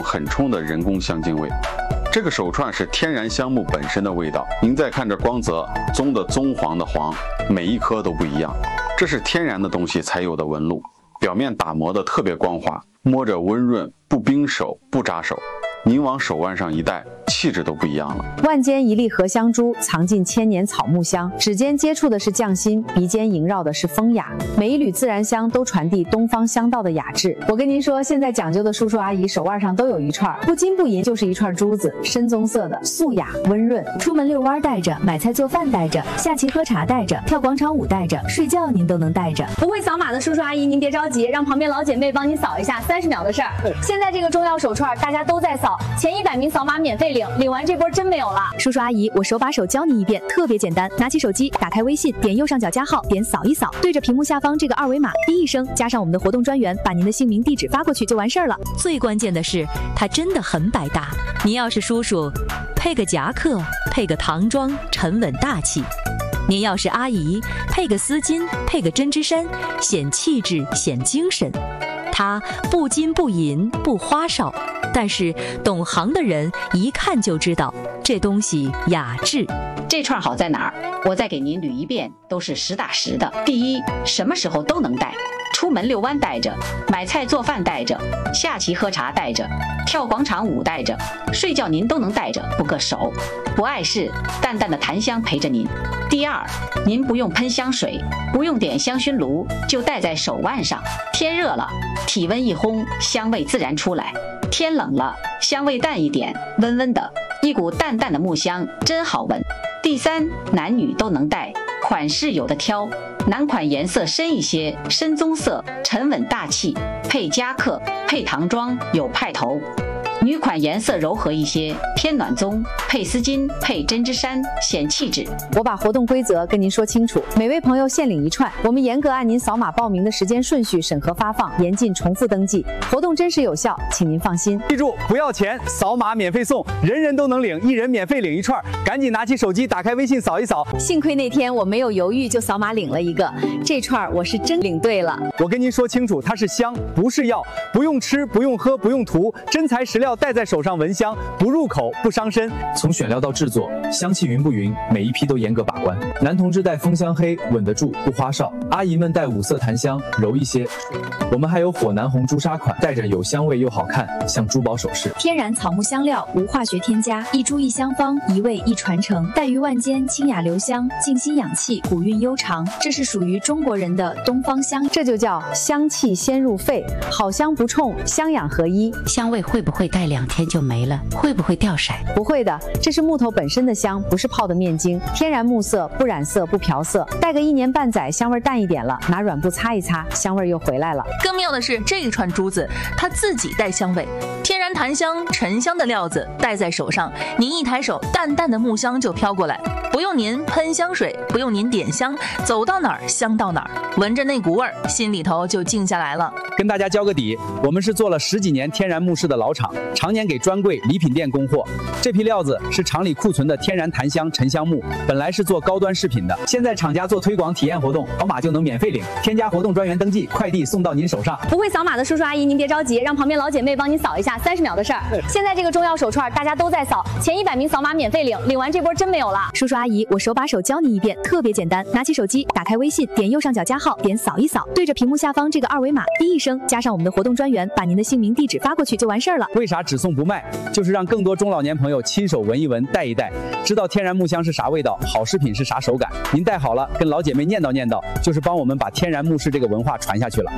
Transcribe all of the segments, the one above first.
很冲的人工香精味。这个手串是天然香木本身的味道。您再看这光泽，棕的棕，黄的黄，每一颗都不一样。这是天然的东西才有的纹路，表面打磨的特别光滑，摸着温润，不冰手，不扎手。您往手腕上一戴，气质都不一样了。 腕间一粒荷香珠，藏进千年草木香。指尖接触的是匠心，鼻尖萦绕的是风雅。每一缕自然香都传递东方香道的雅致。我跟您说，现在讲究的叔叔阿姨手腕上都有一串，不金不银就是一串珠子，深棕色的，素雅温润。 出门遛弯带着，买菜做饭带着，下棋喝茶带着，跳广场舞带着，睡觉您都能带着。 不会扫码的叔叔阿姨，您别着急，让旁边老姐妹帮您扫一下，30秒的事儿。现在这个中药手串大家都在扫，前100名扫码免费领，领完这波真没有了。 叔叔阿姨，我手把手教你一遍，特别简单。拿起手机，打开微信，点右上角加号，点扫一扫，对着屏幕下方这个2维码，滴一声，加上我们的活动专员，把您的姓名、地址发过去就完事儿了。最关键的是，它真的很百搭。您要是叔叔，配个夹克，配个唐装，沉稳大气；您要是阿姨，配个丝巾，配个针织衫，显气质，显精神。它不金不银不花哨，但是懂行的人一看就知道这东西雅致。 这串好在哪儿？我再给您捋一遍，都是实打实的。第一，什么时候都能戴，出门遛弯带着，买菜做饭带着，下棋喝茶带着，跳广场舞带着，睡觉您都能带着，不硌手，不碍事，淡淡的檀香陪着您。第二，您不用喷香水，不用点香薰炉，就戴在手腕上。天热了，体温一烘，香味自然出来；天冷了，香味淡一点，温温的，一股淡淡的木香，真好闻。第三，男女都能戴，款式有的挑，男款颜色深一些，深棕色，沉稳大气，配夹克，配唐装，有派头。女款颜色柔和一些，偏暖棕，配丝巾，配针织衫，显气质。 我把活动规则跟您说清楚，每位朋友限领1串，我们严格按您扫码报名的时间顺序审核发放，严禁重复登记，活动真实有效，请您放心。 记住，不要钱，扫码免费送，人人都能领，1人免费领1串，赶紧拿起手机，打开微信扫一扫。 幸亏那天我没有犹豫，就扫码领了一个，这串我是真领对了。 我跟您说清楚，它是香，不是药，不用吃，不用喝，不用涂，真材实料，戴在手上闻香，不入口，不伤身。 从选料到制作，香气匀不匀，每一批都严格把关。男同志戴枫香黑，稳得住，不花哨；阿姨们戴5色檀香，柔一些。我们还有火南红朱砂款，戴着有香味又好看，像珠宝首饰。 天然草木香料，无化学添加，一株一香方，一味一传承，戴于腕间，清雅留香，静心养气，古韵悠长。这是属于中国人的东方香， 这就叫香气先入肺，好香不冲，香养合一。 香味会不会戴2天就没了？会不会掉色？ 不会的，这是木头本身的香，不是泡的面精，天然木色，不染色不漂色，戴个1年半载，香味淡一点了，拿软布擦一擦，香味又回来了。 更妙的是，这一串珠子它自己带香味，天然檀香、沉香的料子戴在手上，您一抬手，淡淡的木香就飘过来，不用您喷香水，不用您点香，走到哪儿香到哪儿，闻着那股味儿，心里头就静下来了。 跟大家交个底，我们是做了10几年天然木饰的老厂，常年给专柜、礼品店供货。这批料子是厂里库存的天然檀香、沉香木，本来是做高端饰品的，现在厂家做推广体验活动，扫码就能免费领，添加活动专员登记，快递送到您手上。 不会扫码的叔叔阿姨，您别着急，让旁边老姐妹帮您扫一下，30秒的事儿。现在这个中药手串大家都在扫，前100名扫码免费领，领完这波真没有了。 叔叔阿姨，我手把手教你一遍，特别简单。拿起手机，打开微信，点右上角加号，点扫一扫，对着屏幕下方这个2维码，滴一声，加上我们的活动专员，把您的姓名、地址发过去就完事儿了。 为啥只送不卖？就是让更多中老年朋友亲手闻一闻、戴一戴，知道天然木香是啥味道，好饰品是啥手感。您戴好了，跟老姐妹念叨念叨，就是帮我们把天然木饰这个文化传下去了。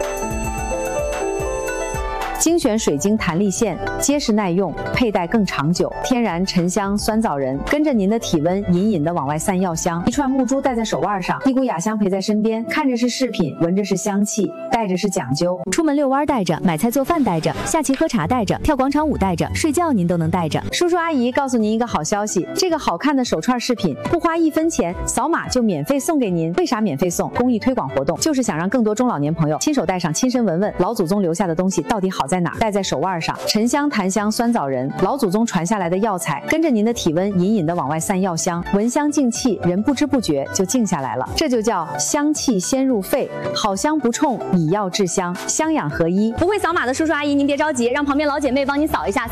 精选水晶弹力线，结实耐用，佩戴更长久。天然沉香酸枣仁，跟着您的体温隐隐的往外散药香。一串木珠戴在手腕上，一股雅香陪在身边，看着是饰品，闻着是香气，戴着是讲究。 出门遛弯带着，买菜做饭带着，下棋喝茶带着，跳广场舞带着，睡觉您都能带着。 叔叔阿姨告诉您一个好消息，这个好看的手串饰品不花1分钱，扫码就免费送给您。为啥免费送？公益推广活动，就是想让更多中老年朋友亲手戴上，亲身闻闻老祖宗留下的东西到底好在哪儿。戴在手腕上，沉香、檀香、酸枣仁，老祖宗传下来的药材，跟着您的体温隐隐的往外散药香，闻香静气，人不知不觉就静下来了。这就叫香气先入肺，好香不冲，以药治香，香养合一。 不会扫码的叔叔阿姨，您别着急，让旁边老姐妹帮您扫一下。